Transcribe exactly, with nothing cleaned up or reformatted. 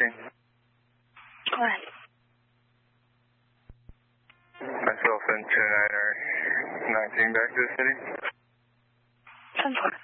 nineteen. All right. Myself and two niner nineteen back to the city. ten four.